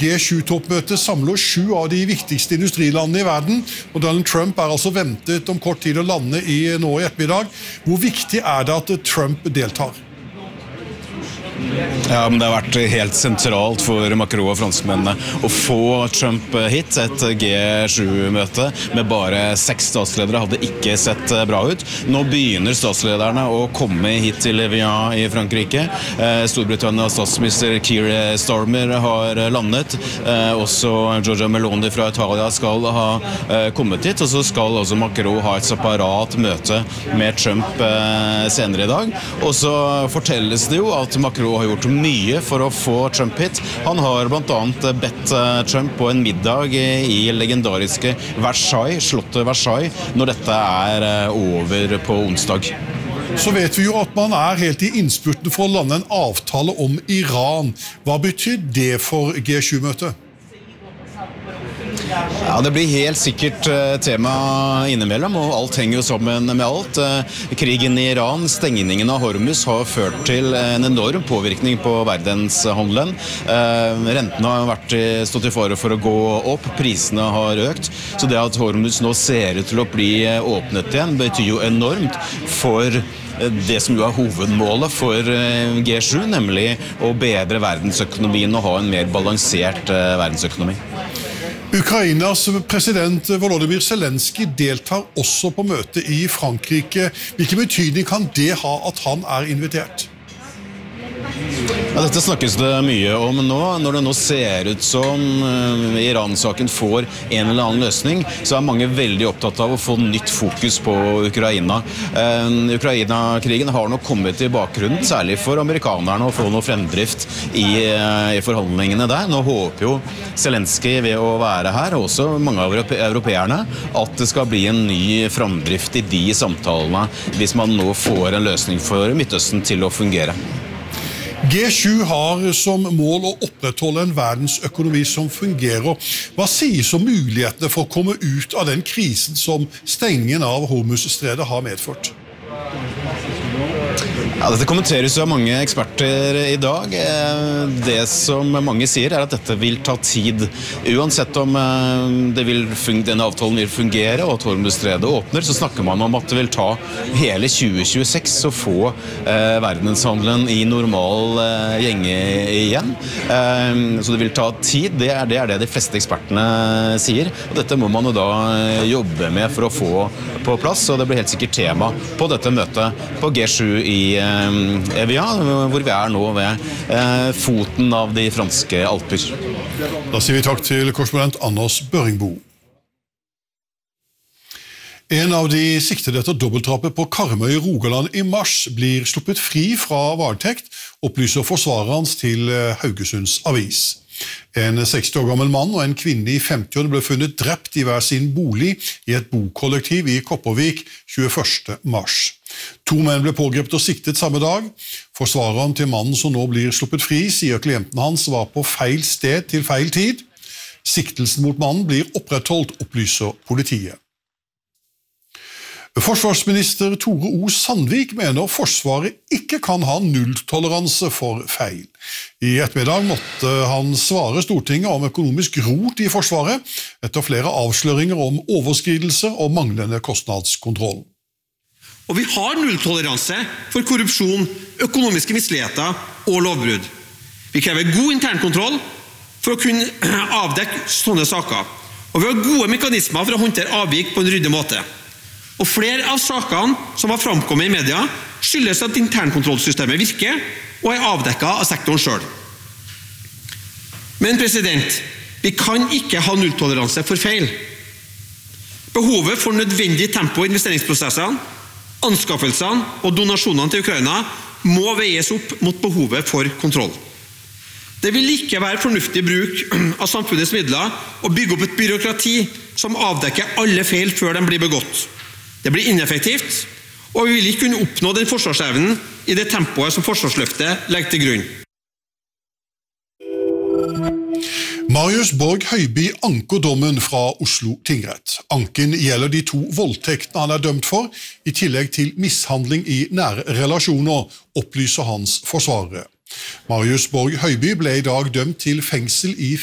G7-toppmøtet samler 7 av de viktigste industrilandene i verden, og Donald Trump altså ventet om kort tid å lande nå i ettermiddag. Hvor viktig det at Trump deltar? Ja, men det har vært helt sentralt for Macron og franskmennene å få Trump hit. Et G7-møte med bare 6 statsledere hadde ikke sett bra ut. Nå begynner statslederne å komme hit til Evian i Frankrike. Storbritannias statsminister Keir Starmer har landet. Også Giorgia Meloni fra Italia skal ha kommet hit, og så skal også Macron ha et separat møte med Trump senere i dag. Og så fortelles det jo at Macron har gjort mye for å få Trump hit. Han har blant annet bedt Trump på en middag i legendariske Versailles, slottet Versailles, når dette over på onsdag. Så vet vi jo at man helt i innspurten for å lande en avtale om Iran. Hva betyr det for G7-møtet? Ja, det blir helt sikkert tema innimellom, og alt henger jo sammen med alt. Krigen i Iran, stengningen av Hormuz har ført til en enorm påvirkning på verdenshandelen. Rentene har stått i fare for å gå opp, prisene har økt, så det at Hormuz nå ser ut til å bli åpnet igjen, betyr jo enormt for det som jo hovedmålet for G7, nemlig å bedre verdensøkonomien og ha en mer balansert verdensøkonomi. Ukrainas president Volodymyr Zelensky deltar også på møte i Frankrike. Hvilken betydning kan det ha at han invitert? Ja, dette snakkes det mye om nå. Når det nå ser ut som Iran-saken får en eller annen løsning, så mange veldig opptatt av å få nytt fokus på Ukraina. Ukraina-krigen har nok kommet i bakgrunnen, særlig for amerikanerne, å få noe fremdrift i forhandlingene der. Nå håper jo Zelensky ved å være her, og også mange av europeerne, at det skal bli en ny fremdrift i de samtalene, hvis man nå får en løsning for Midtøsten til å fungere. G7 har som mål å opprettholde en verdensøkonomi som fungerer. Hva sies om mulighetene for å komme ut av den krisen som stengningen av Hormuz-stredet har medført? Ja, dette kommenteres av mange eksperter i dag. Det som mange sier at dette vil ta tid. Uansett om denne avtalen vil fungere og at Hormuz-stredet åpner, så snakker man om at det vil ta hele 2026 å få verdenshandelen i normal gjenge igjen. Så det vil ta tid, det det de fleste ekspertene sier. Og dette må man jo da jobbe med for å få på plass, og det blir helt sikkert tema på dette møtet på G7 i Evian, hvor vi nå ved foten av de franske Alper. Da sier vi takk til korrespondent Anders Børingbo. En av de siktede etter dobbeltdrapet på Karmøy i Rogaland i mars blir sluppet fri fra varetekt, opplyser forsvareren hans til Haugesunds Avis. En 60 år gammel mann og en kvinne i 50-årene ble funnet drept i hver sin bolig i et bokollektiv i Kopervik 21. mars. 2 menn ble pågrepet og siktet samme dag. Forsvareren til mannen som nå blir sluppet fri, sier klienten hans var på feil sted til feil tid. Siktelsen mot mannen blir opprettholdt, opplyser politiet. Forsvarsminister Tore O. Sandvik mener Forsvaret ikke kan ha nulltoleranse for feil. I ettermiddag måtte han svare Stortinget om økonomisk rot i Forsvaret, etter flere avsløringer om overskridelser og manglende kostnadskontroll. Og vi har nulltoleranse for korrupsjon, økonomiske misligheter og lovbrudd. Vi krever god internkontroll for å kunne avdekke sånne saker, og vi har gode mekanismer for å håndtere avvik på en ryddig måte. Og flere av sakene som har framkommet i media skyldes at internkontrollsystemet virker og avdekket av sektoren selv. Men vi kan ikke ha nulltoleranse for feil. Behovet for nødvendig tempo i investeringsprosessene, anskaffelsene og donasjonene til Ukraina må veies opp mot behovet for kontroll. Det vil ikke være fornuftig bruk av samfunnets midler å bygge opp et byråkrati som avdekker alle feil før de blir begått. Det blir ineffektivt, og vi vil ikke kunne oppnå den forsvarsevnen i det tempoet som forsvarsløftet legger til grunn. Marius Borg Høiby anker dommen fra Oslo tingrett. Anken gjelder de 2 voldtektene han dømt for, i tillegg til mishandling i nære relasjoner, opplyser hans forsvarere. Marius Borg Høiby ble i dag dømt til fengsel i